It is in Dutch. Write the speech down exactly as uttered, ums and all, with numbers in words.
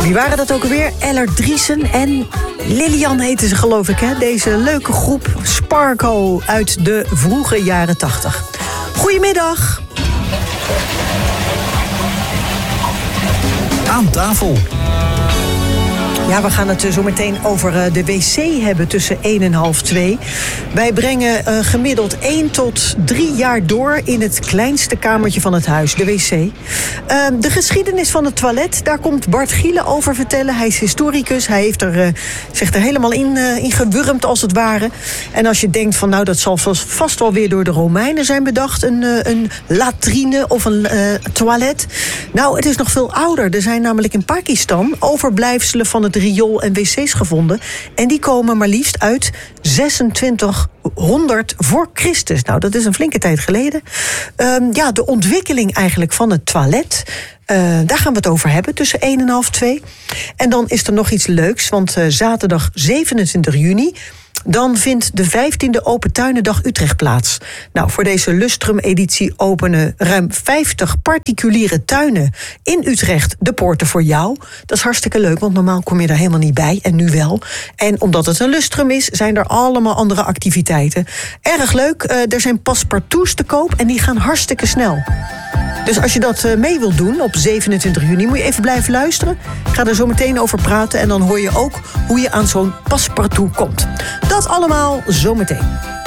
Wie waren dat ook alweer? Ellert Driesen en Lilian heten ze, geloof ik, hè? Deze leuke groep Sparko uit de vroege jaren tachtig. Goedemiddag. Aan tafel. Ja, we gaan het zo meteen over de wc hebben tussen één en half twee. Wij brengen uh, gemiddeld één tot drie jaar door in het kleinste kamertje van het huis, de wc. Uh, de geschiedenis van het toilet, daar komt Bart Gielen over vertellen. Hij is historicus, hij heeft er, uh, zich er helemaal in, uh, in gewurmd als het ware. En als je denkt van nou, dat zal vast wel weer door de Romeinen zijn bedacht, een, uh, een latrine of een uh, toilet. Nou, het is nog veel ouder. Er zijn namelijk in Pakistan overblijfselen van het riool en wc's gevonden. En die komen maar liefst uit zesentwintighonderd voor Christus. Nou, dat is een flinke tijd geleden. Um, ja, de ontwikkeling eigenlijk van het toilet. Uh, daar gaan we het over hebben tussen één en half twee. En dan is er nog iets leuks, want uh, zaterdag zevenentwintig juni... dan vindt de vijftiende Open Tuinendag Utrecht plaats. Nou, voor deze Lustrum-editie openen ruim vijftig particuliere tuinen in Utrecht de poorten voor jou. Dat is hartstikke leuk, want normaal kom je daar helemaal niet bij en nu wel. En omdat het een Lustrum is, zijn er allemaal andere activiteiten. Erg leuk, uh, er zijn paspartouts te koop en die gaan hartstikke snel. Dus als je dat uh, mee wilt doen op zevenentwintig juni, moet je even blijven luisteren. Ik ga er zo meteen over praten en dan hoor je ook hoe je aan zo'n paspartout komt. Dat allemaal zometeen.